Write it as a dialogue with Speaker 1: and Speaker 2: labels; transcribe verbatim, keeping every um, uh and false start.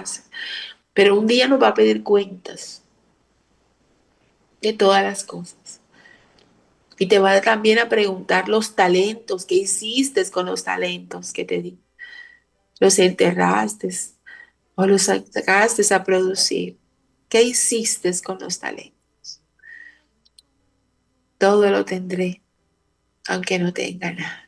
Speaker 1: hace. Pero un día nos va a pedir cuentas de todas las cosas. Y te va también a preguntar los talentos, qué hiciste con los talentos que te di. Los enterraste o los sacaste a producir. ¿Qué hiciste con los talentos? Todo lo tendré, aunque no tenga nada.